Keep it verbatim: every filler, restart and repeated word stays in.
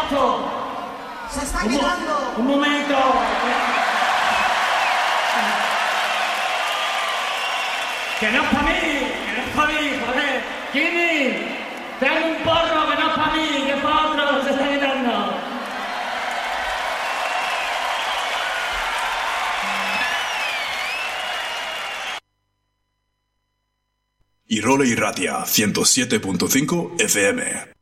esto. Se está un quedando. Mo- un momento. Que no es para mí, que no es para mí, joder. Kimi, dame un porro que no es para mí, que es para otro, se está quedando. Irola Irratia ciento siete punto cinco F M.